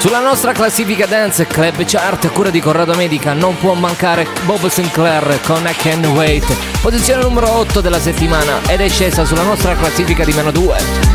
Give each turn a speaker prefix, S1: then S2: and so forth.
S1: Sulla nostra classifica Dance Club Chart a cura di Corrado Medica non può mancare Bob Sinclair con I Can't Wait, posizione numero 8 della settimana ed è scesa sulla nostra classifica di -2.